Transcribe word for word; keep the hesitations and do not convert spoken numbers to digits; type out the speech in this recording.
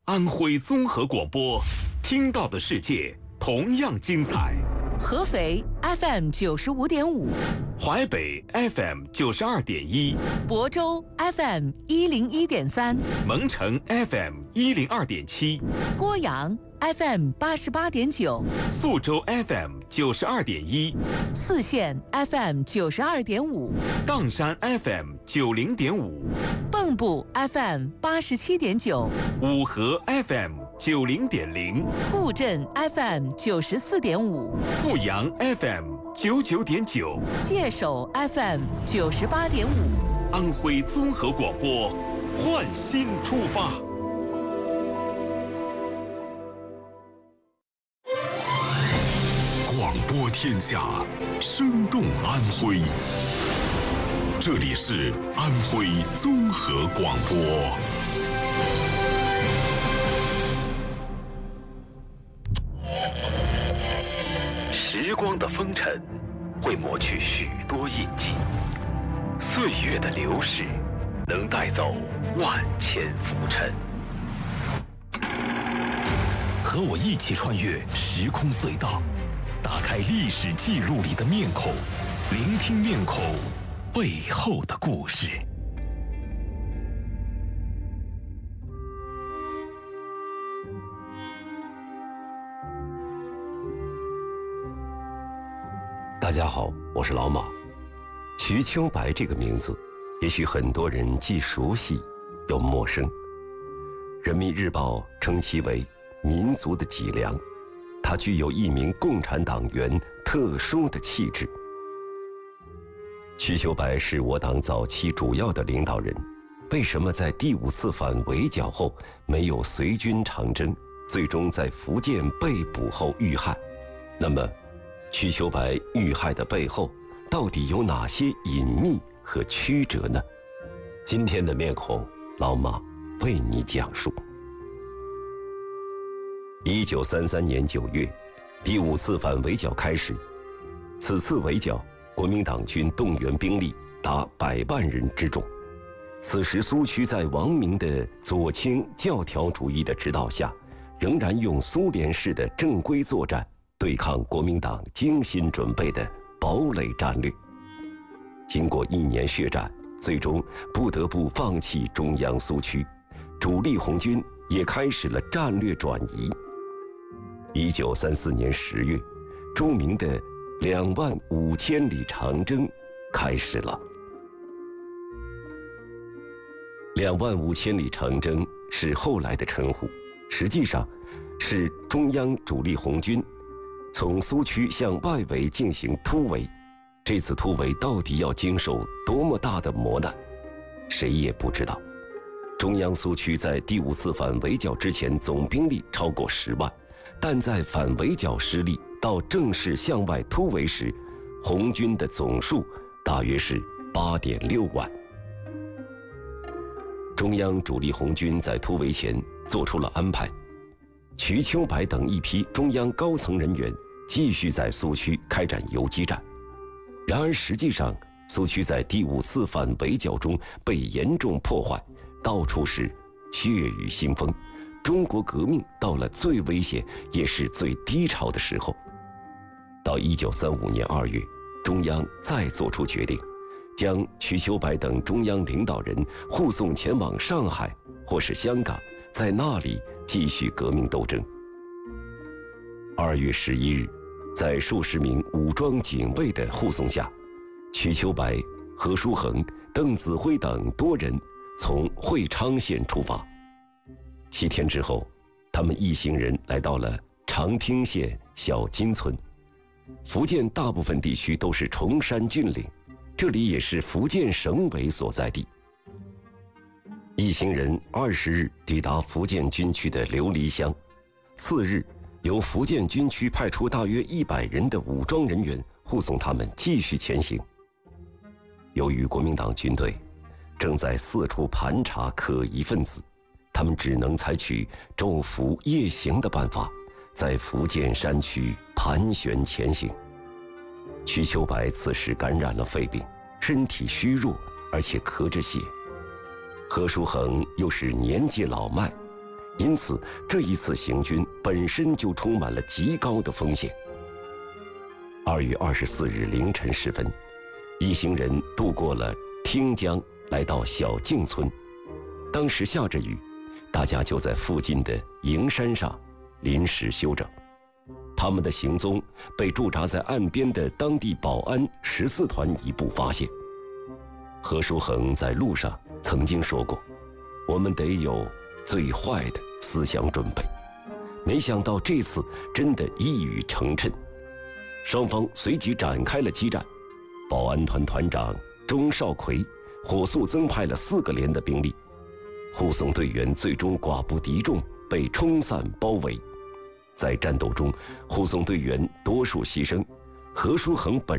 安徽综合广播，听到的世界同样精彩。 合肥 F M 九十五点五， 淮北 F M 九十二点一， 亳州 F M 一零一点三， 蒙城 F M 一零二点七， 郭阳 F M 八十八点九， 宿州 F M 九十二点一， 泗县 F M 九十二点五， 砀山 F M 九零点五， 蚌埠 F M 八十七点九， 五河 F M 九零点零， 固镇 F M 九十四点五， 阜阳 F M 九九点九， 界首 F M 九十八点五， 安徽综合广播，焕新出发。 广播天下，生动安徽。这里是安徽综合广播。 时光的风尘会抹去许多印记，岁月的流逝能带走万千浮尘。 和我一起穿越时空隧道，打开历史记录里的面孔，聆听面孔背后的故事。 大家好，我是老马。瞿秋白这个名字，也许很多人既熟悉又陌生。人民日报称其为民族的脊梁，他具有一名共产党员特殊的气质。瞿秋白是我党早期主要的领导人，为什么在第五次反围剿后没有随军长征，最终在福建被捕后遇害？那么瞿秋白遇害的背后到底有哪些隐秘和曲折呢？今天的面孔，老马为你讲述。一九三三年九月，第五次反围剿开始。此次围剿，国民党军动员兵力达百万人之众。此时苏区在王明的左倾教条主义的指导下，仍然用苏联式的正规作战对抗国民党精心准备的堡垒战略。经过一年血战，最终不得不放弃中央苏区，主力红军也开始了战略转移。一九三四年十月，著名的两万五千里长征开始了。两万五千里长征是后来的称呼，实际上是中央主力红军从苏区向外围进行突围。这次突围到底要经受多么大的磨难，谁也不知道。中央苏区在第五次反围剿之前总兵力超过十万，但在反围剿失利到正式向外突围时，红军的总数大约是八点六万。中央主力红军在突围前做出了安排，瞿秋白等一批中央高层人员继续在苏区开展游击战。然而实际上，苏区在第五次反围剿中被严重破坏，到处是血雨腥风。中国革命到了最危险也是最低潮的时候。到一九三五年二月，中央再做出决定，将瞿秋白等中央领导人护送前往上海或是香港，在那里继续革命斗争。二月十一日，在数十名武装警卫的护送下，瞿秋白、何叔衡、邓子恢等多人从会昌县出发。七天之后，他们一行人来到了长汀县小金村。福建大部分地区都是崇山峻岭，这里也是福建省委所在地。一行人二十日抵达福建军区的琉璃乡，次日由福建军区派出大约一百人的武装人员护送他们继续前行。由于国民党军队正在四处盘查可疑分子，他们只能采取昼伏夜行的办法，在福建山区盘旋前行。瞿秋白此时感染了肺病，身体虚弱，而且咳着血。何叔衡又是年纪老迈， 因此这一次行军本身就充满了极高的风险。二月二十四日凌晨时分，一行人渡过了汀江，来到小径村。当时下着雨，大家就在附近的营山上临时休整。他们的行踪被驻扎在岸边的当地保安十四团一部发现。何书衡在路上曾经说过，我们得有最坏的思想准备。没想到这次真的一语成谶，双方随即展开了激战。保安团团长钟少奎火速增派了四个连的兵力，护送队员最终寡不敌众，被冲散包围。在战斗中，护送队员多数牺牲，何书衡本